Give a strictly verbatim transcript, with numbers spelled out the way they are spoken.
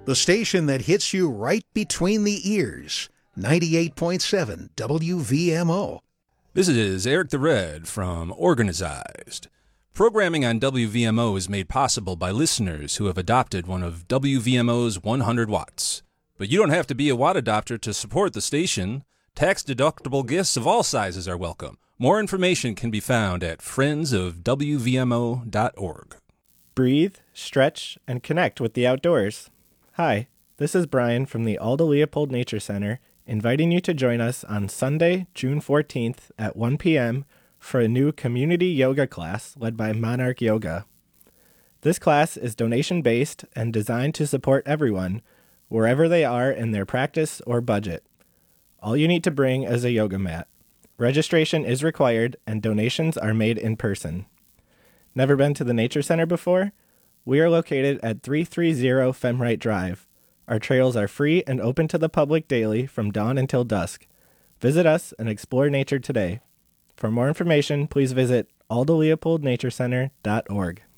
The station that hits you right between the ears. ninety-eight point seven W V M O. This is Eric the Red from Organized. Programming on W V M O is made possible by listeners who have adopted one of W V M O's one hundred watts. But you don't have to be a watt adopter to support the station. Tax-deductible gifts of all sizes are welcome. More information can be found at friends of W V M O dot org. Breathe, stretch, and connect with the outdoors. Hi, this is Brian from the Alda Leopold Nature Center, inviting you to join us on Sunday, June fourteenth at one p.m. for a new community yoga class led by Monarch Yoga. This class is donation-based and designed to support everyone, wherever they are in their practice or budget. All you need to bring is a yoga mat. Registration is required and donations are made in person. Never been to the Nature Center before? We are located at three thirty Femwright Drive. Our trails are free and open to the public daily from dawn until dusk. Visit us and explore nature today. For more information, please visit alda leopold nature center dot org.